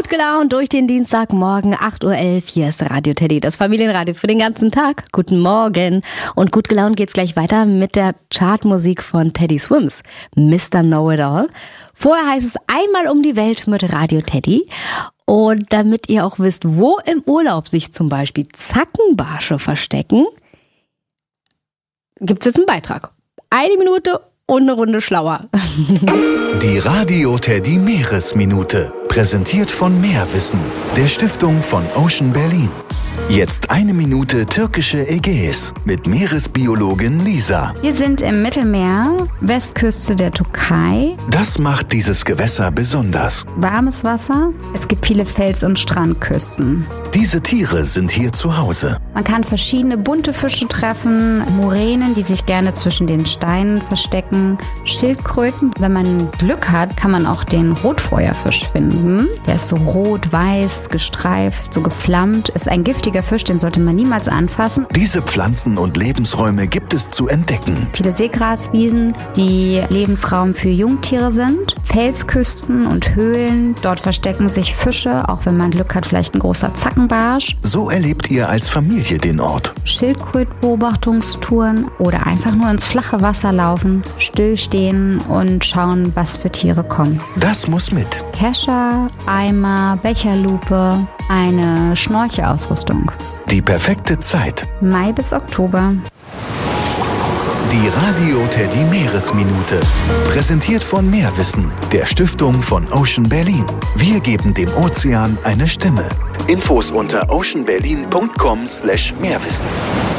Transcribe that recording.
Gut gelaunt durch den Dienstagmorgen, 8.11 Uhr. Hier ist Radio Teddy, das Familienradio für den ganzen Tag. Guten Morgen. Und gut gelaunt geht's gleich weiter mit der Chartmusik von Teddy Swims, Mr. Know-It-All. Vorher heißt es einmal um die Welt mit Radio Teddy. Und damit ihr auch wisst, wo im Urlaub sich zum Beispiel Zackenbarsche verstecken, gibt's jetzt einen Beitrag. 1 Minute und eine Runde schlauer. Die Radio Teddy Meeresminute, präsentiert von Meerwissen, der Stiftung von Ocean Berlin. Jetzt 1 Minute türkische Ägäis mit Meeresbiologin Lisa. Wir sind im Mittelmeer, Westküste der Türkei. Das macht dieses Gewässer besonders. Warmes Wasser, es gibt viele Fels- und Strandküsten. Diese Tiere sind hier zu Hause. Man kann verschiedene bunte Fische treffen, Muränen, die sich gerne zwischen den Steinen verstecken, Schildkröten. Wenn man Glück hat, kann man auch den Rotfeuerfisch finden. Der ist so rot-weiß, gestreift, so geflammt, ist ein giftiger Fisch, den sollte man niemals anfassen. Diese Pflanzen und Lebensräume gibt es zu entdecken. Viele Seegraswiesen, die Lebensraum für Jungtiere sind. Felsküsten und Höhlen, dort verstecken sich Fische, auch wenn man Glück hat, vielleicht ein großer Zackenbarsch. So erlebt ihr als Familie den Ort. Schildkrötenbeobachtungstouren oder einfach nur ins flache Wasser laufen, stillstehen und schauen, was für Tiere kommen. Das muss mit. Kescher, Eimer, Becherlupe, eine Schnorchelausrüstung. Die perfekte Zeit. Mai bis Oktober. Die Radio Teddy Meeresminute, präsentiert von Meerwissen, der Stiftung von Ocean Berlin. Wir geben dem Ozean eine Stimme. Infos unter oceanberlin.com/Meerwissen.